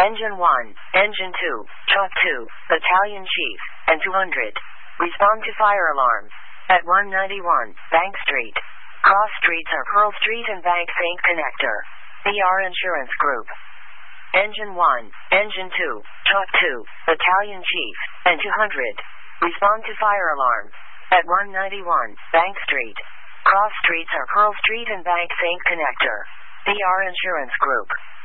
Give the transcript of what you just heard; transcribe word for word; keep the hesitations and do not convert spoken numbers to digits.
Engine one, Engine two, Chalk two, Battalion Chief, and two hundred. Respond to fire alarm. At one ninety-one, Bank Street. Cross streets are Pearl Street and Bank Saint Connector. B R Insurance Group. Engine one, Engine two, Chalk two, Battalion Chief, and two hundred. Respond to fire alarm. At one ninety-one, Bank Street. Cross streets are Pearl Street and Bank Saint Connector. B R Insurance Group.